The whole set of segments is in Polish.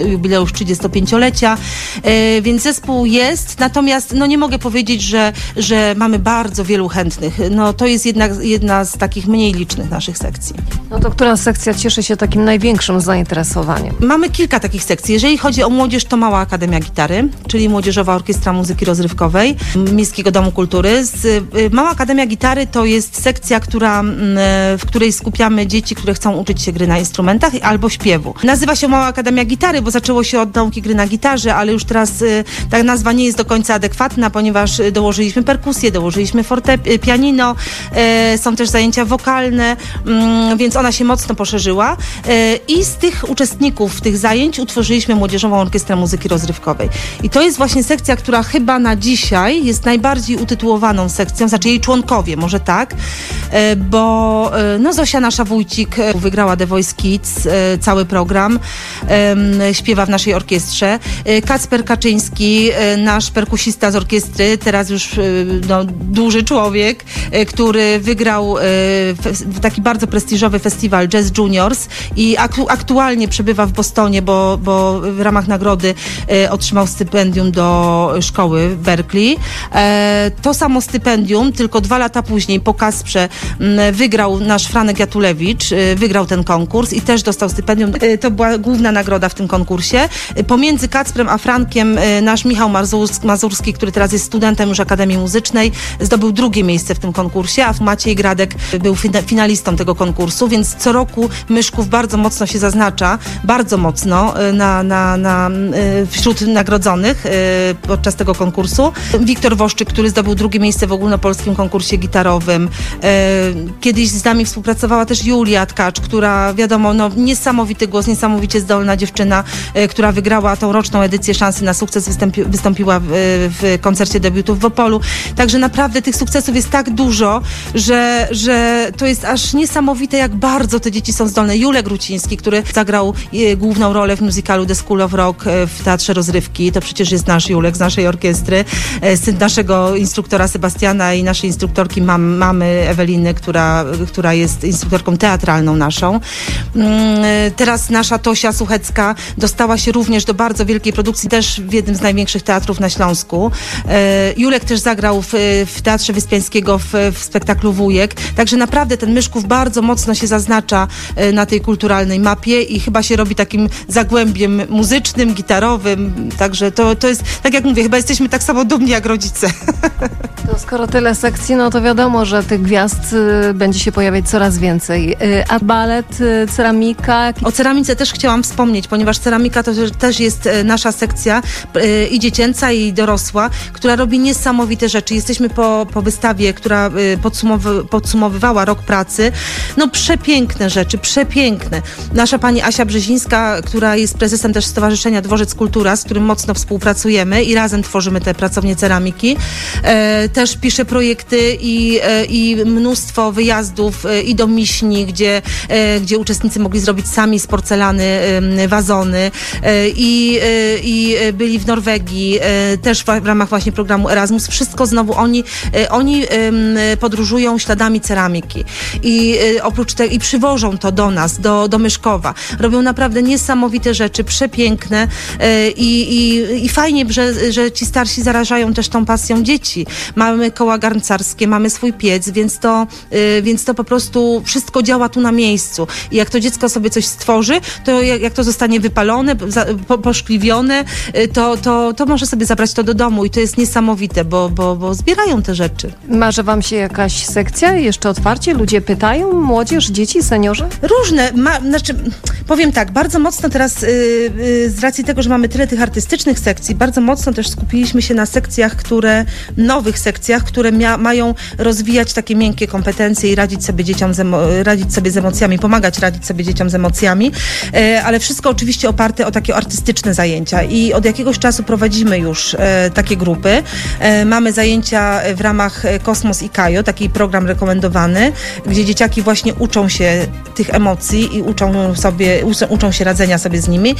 jubileusz 35-lecia, więc zespół jest, natomiast nie mogę powiedzieć, że mamy bardzo wielu chętnych. To jest jedna z takich mniej licznych naszych sekcji. No to która sekcja cieszy się takim największym zainteresowaniem? Mamy kilka takich sekcji. Jeżeli chodzi o młodzież, to Mała Akademia Gitary, czyli Młodzieżowa Orkiestra Muzyki Rozrywkowej Miejskiego Domu Kultury. Mała Akademia Gitary to jest sekcja, w której skupiamy dzieci, które chcą uczyć się gry na instrumentach albo śpiewu. Nazywa się Mała Akademia Gitary, bo zaczęło się od nauki gry na gitarze, ale już teraz ta nazwa nie jest do końca adekwatna, ponieważ dołożyliśmy perkusję, dołożyliśmy pianino, są też zajęcia wokalne, więc ona się mocno poszerzyła i z tych uczestników tych zajęć utworzyliśmy Młodzieżową Orkiestrę Muzyki Rozrywkowej. I to jest właśnie sekcja, która chyba na dzisiaj jest najbardziej utytułowaną sekcją, znaczy jej członkowie, może tak, bo Zosia nasza Wójcik wygrała The Voice Kids, cały program, śpiewa w naszej orkiestrze. Kacper Kaczyński, nasz perkusista z orkiestry, teraz już duży człowiek, który wygrał taki bardzo prestiżowy festiwal Jazz Juniors i aktualnie przebywa w Bostonie, bo w ramach nagrody otrzymał stypendium do szkoły w Berkeley. To samo stypendium, tylko 2 lata później po Kasprze wygrał nasz Franek Jatulewicz, wygrał ten konkurs i też dostał stypendium. To była główna nagroda w tym konkursie. Pomiędzy Kacprem a Frankiem nasz Michał Mazurski, który teraz jest studentem już Akademii Muzycznej, zdobył 2. miejsce w tym konkursie, a Maciej Gradek był finalistą tego konkursu, więc co roku Myszków bardzo mocno się zaznacza, bardzo mocno wśród nagrodzonych podczas tego konkursu. Wiktor Woszczyk, który zdobył 2. miejsce w ogólnopolskim konkursie gitarowym. Kiedyś z nami współpracowała też Julia Tkacz, która wiadomo, niesamowity głos, niesamowicie zdolna dziewczyna, która wygrała tą roczną edycję Szansy na Sukces, wystąpiła w koncercie debiutów w Opolu. Także naprawdę tych sukcesów jest tak dużo, że to jest aż niesamowite, jak bardzo te dzieci są zdolne. Julek Gruciński, który zagrał główną rolę w musicalu The School of Rock w Teatrze Rozrywki, to przecież jest nasz Julek z naszej orkiestry, syn naszego instruktora Sebastiana i naszej instruktorki mamy Eweliny, która jest instruktorką teatralną naszą. Teraz nasza Tosia Suchecka dostała się również do bardzo wielkiej produkcji, też w jednym z największych teatrów na Śląsku. Julek też zagrał w Teatrze Wyspiańskiego w spektaklu Wujek. Także naprawdę ten Myszków bardzo mocno się zaznacza na tej kulturalnej mapie i chyba się robi takim zagłębiem muzycznym, gitarowym. Także to jest, tak jak mówię, chyba jesteśmy tak samo dumni jak rodzice. To skoro tyle sekcji, to wiadomo, że tych gwiazd będzie się pojawiać coraz więcej. A balet, ceramika? O ceramice też chciałam wspomnieć, ponieważ ceramika to też jest nasza sekcja i dziecięca, i dorosła, która robi niesamowite rzeczy. Jesteśmy po wystawie, która podsumowywała rok pracy. Przepiękne rzeczy, przepiękne. Nasza pani Asia Brzezińska, która jest prezesem też Stowarzyszenia Dworzec Kultura, z którym mocno współpracujemy i razem tworzymy te pracownie ceramiki. Też pisze projekty i mnóstwo wyjazdów i do Miśni, gdzie uczestnicy mogli zrobić sami z porcelany wazony i byli w Norwegii, też w ramach właśnie programu Erasmus. Wszystko znowu oni podróżują śladami ceramiki i oprócz tego i przywożą to do nas, do Myszkowa. Robią naprawdę niesamowite rzeczy, przepiękne i fajnie, że ci starsi zarażają też tą pasją dzieci. Mamy koła garncarskie, mamy swój piec, więc to po prostu wszystko działa tu na miejscu. I jak to dziecko sobie coś stworzy, to jak to zostanie wypalone, poszkliwione, to może sobie zabrać to do domu i to jest niesamowite, bo zbierają te rzeczy. Marzy wam się jakaś sekcja? Jeszcze otwarcie? Ludzie pytają? Młodzież, dzieci, seniorzy? Różne. Powiem tak, bardzo mocno teraz z racji tego, że mamy tyle tych artystycznych sekcji, bardzo mocno też skupiliśmy się na nowych sekcjach, które mają rozwijać takie miękkie kompetencje i radzić sobie z emocjami, pomagać radzić sobie dzieciom z emocjami, ale wszystko oczywiście oparte o takie artystyczne zajęcia i od jakiegoś czasu prowadzimy już takie grupy. Mamy zajęcia w ramach Kosmos i Kajo, taki program rekomendowany, gdzie dzieciaki właśnie uczą się tych emocji i uczą się radzenia sobie z nimi.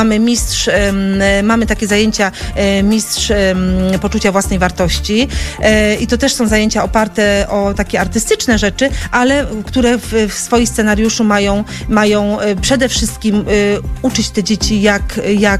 Mamy takie zajęcia mistrz poczucia własnej wartości i to też są zajęcia oparte o takie artystyczne rzeczy, ale które w swoim scenariuszu mają przede wszystkim uczyć te dzieci, jak